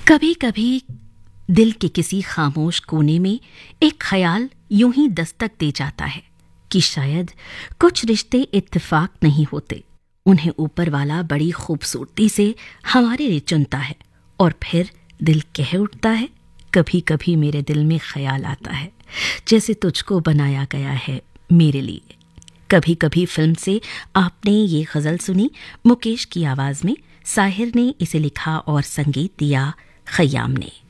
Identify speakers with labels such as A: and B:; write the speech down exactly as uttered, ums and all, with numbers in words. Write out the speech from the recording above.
A: कभी कभी दिल के किसी खामोश कोने में एक ख्याल यूं ही दस्तक दे जाता है कि शायद कुछ रिश्ते इत्तेफाक नहीं होते, उन्हें ऊपर वाला बड़ी खूबसूरती से हमारे लिए चुनता है। और फिर दिल कह उठता है, कभी कभी मेरे दिल में ख्याल आता है जैसे तुझको बनाया गया है मेरे लिए। कभी कभी फिल्म से आपने ये गज़ल सुनी, मुकेश की आवाज़ में। साहिर ने इसे लिखा और संगीत दिया खयाम ने।